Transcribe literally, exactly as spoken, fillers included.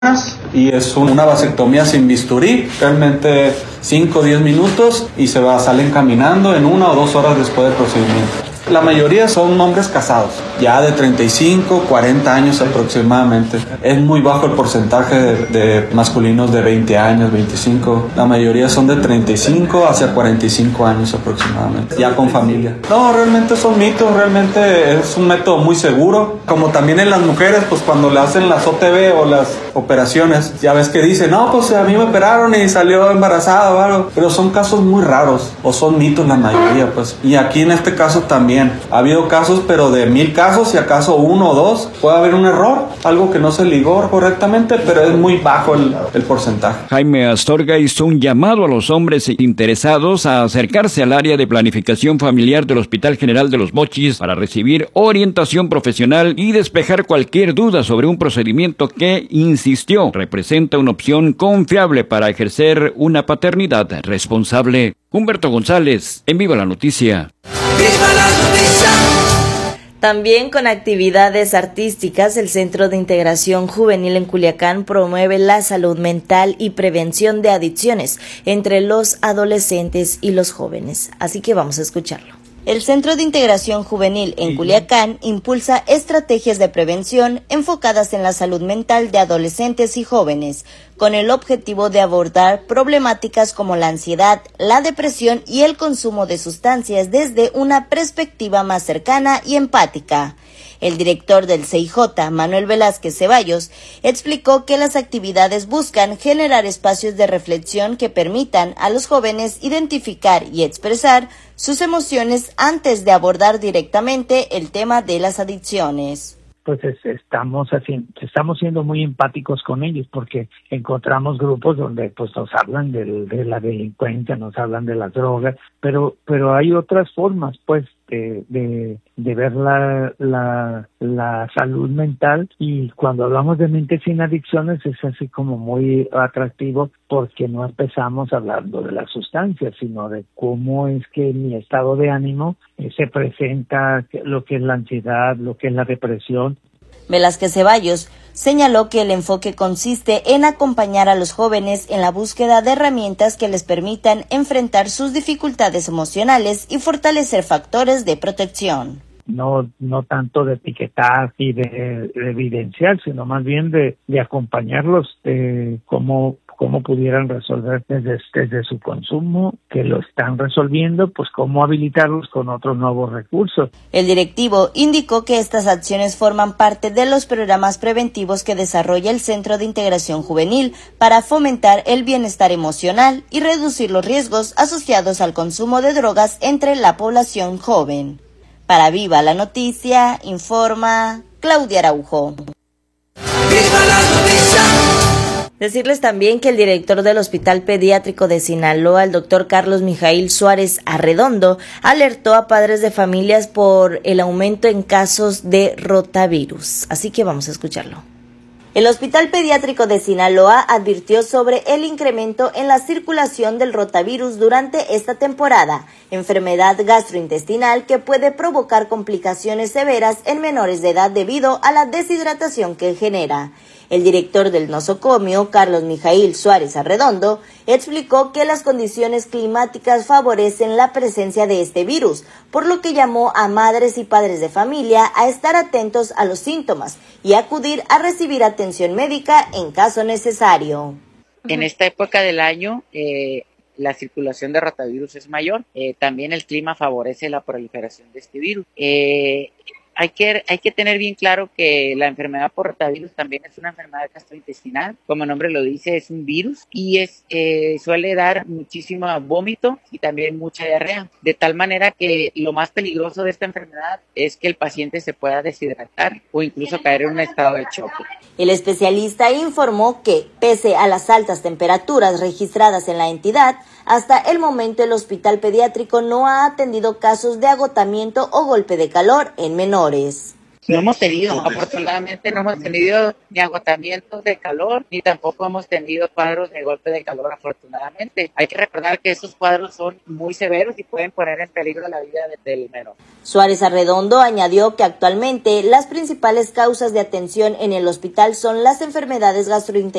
y es una vasectomía sin bisturí, realmente cinco o diez minutos y se va, salen caminando en una o dos horas después del procedimiento. La mayoría son hombres casados, ya de treinta y cinco, cuarenta años aproximadamente. Es muy bajo el porcentaje de, de masculinos de veinte años, veinticinco. La mayoría son de treinta y cinco hacia cuarenta y cinco años aproximadamente, ya con familia. No, realmente son mitos, realmente es un método muy seguro. Como también en las mujeres, pues cuando le hacen las O T B o las operaciones, ya ves que dicen, no, pues a mí me operaron y salió embarazada, ¿vale? Pero son casos muy raros, o son mitos la mayoría, pues. Y aquí en este caso también. Ha habido casos, pero de mil casos, si acaso uno o dos, puede haber un error, algo que no se ligó correctamente, pero es muy bajo el, el porcentaje. Jaime Astorga hizo un llamado a los hombres interesados a acercarse al área de planificación familiar del Hospital General de Los Mochis para recibir orientación profesional y despejar cualquier duda sobre un procedimiento que, insistió, representa una opción confiable para ejercer una paternidad responsable. Humberto González, en Viva la Noticia. ¡Viva la noticia! También con actividades artísticas, el Centro de Integración Juvenil en Culiacán promueve la salud mental y prevención de adicciones entre los adolescentes y los jóvenes. Así que vamos a escucharlo. El Centro de Integración Juvenil en Culiacán impulsa estrategias de prevención enfocadas en la salud mental de adolescentes y jóvenes, con el objetivo de abordar problemáticas como la ansiedad, la depresión y el consumo de sustancias desde una perspectiva más cercana y empática. El director del C I J, Manuel Velázquez Ceballos, explicó que las actividades buscan generar espacios de reflexión que permitan a los jóvenes identificar y expresar sus emociones antes de abordar directamente el tema de las adicciones. Pues es, estamos haciendo, estamos siendo muy empáticos con ellos porque encontramos grupos donde pues nos hablan de, de la delincuencia, nos hablan de las drogas, pero pero hay otras formas pues de de, de ver la, la la salud mental, y cuando hablamos de mente sin adicciones es así como muy atractivo porque no empezamos hablando de las sustancias, sino de cómo es que mi estado de ánimo eh, se presenta, lo que es la ansiedad, lo que es la depresión. Velázquez Ceballos señaló que el enfoque consiste en acompañar a los jóvenes en la búsqueda de herramientas que les permitan enfrentar sus dificultades emocionales y fortalecer factores de protección. No no tanto de etiquetar y de, de evidenciar, sino más bien de, de acompañarlos de cómo cómo pudieran resolver desde, desde su consumo, que lo están resolviendo, pues cómo habilitarlos con otros nuevos recursos. El directivo indicó que estas acciones forman parte de los programas preventivos que desarrolla el Centro de Integración Juvenil para fomentar el bienestar emocional y reducir los riesgos asociados al consumo de drogas entre la población joven. Para Viva la Noticia, informa Claudia Araujo. ¡Viva la noticia! Decirles también que el director del Hospital Pediátrico de Sinaloa, el doctor Carlos Mijaíl Suárez Arredondo, alertó a padres de familias por el aumento en casos de rotavirus. Así que vamos a escucharlo. El Hospital Pediátrico de Sinaloa advirtió sobre el incremento en la circulación del rotavirus durante esta temporada, enfermedad gastrointestinal que puede provocar complicaciones severas en menores de edad debido a la deshidratación que genera. El director del nosocomio, Carlos Mijaíl Suárez Arredondo, explicó que las condiciones climáticas favorecen la presencia de este virus, por lo que llamó a madres y padres de familia a estar atentos a los síntomas y acudir a recibir atención médica en caso necesario. En esta época del año, eh, la circulación de rotavirus es mayor. Eh, también el clima favorece la proliferación de este virus. Eh, Hay que, hay que tener bien claro que la enfermedad por rotavirus también es una enfermedad gastrointestinal, como el nombre lo dice, es un virus y es eh, suele dar muchísimo vómito y también mucha diarrea, de tal manera que lo más peligroso de esta enfermedad es que el paciente se pueda deshidratar o incluso caer en un estado de choque. El especialista informó que, pese a las altas temperaturas registradas en la entidad, hasta el momento el hospital pediátrico no ha atendido casos de agotamiento o golpe de calor en menores. No hemos tenido, afortunadamente no hemos tenido ni agotamientos de calor, ni tampoco hemos tenido cuadros de golpe de calor, afortunadamente. Hay que recordar que esos cuadros son muy severos y pueden poner en peligro la vida del menor. Suárez Arredondo añadió que actualmente las principales causas de atención en el hospital son las enfermedades gastrointestinales